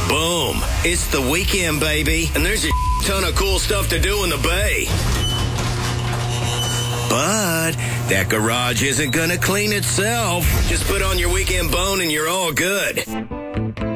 Boom. It's the weekend, baby, and there's a ton of cool stuff to do in the Bay. But that garage isn't going to clean itself. Just put on your weekend bone and you're all good.